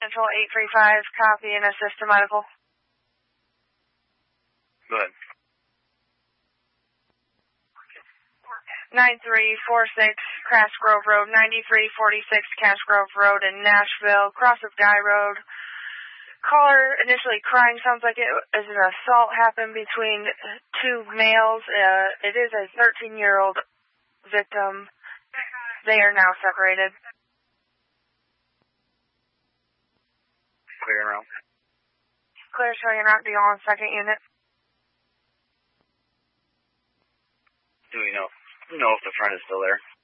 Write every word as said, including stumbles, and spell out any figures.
Central eight three five, copy and assist to medical. Go ahead. nine three four six Crash Grove Road, ninety-three forty-six Cash Grove Road in Nashville, cross of Guy Road. Caller initially crying, sounds like it is an assault happened between two males. Uh, it is a thirteen-year-old victim. They are now separated. Clear and route. Clear, showing route, be on second unit. Do we know? Do we know if the front is still there?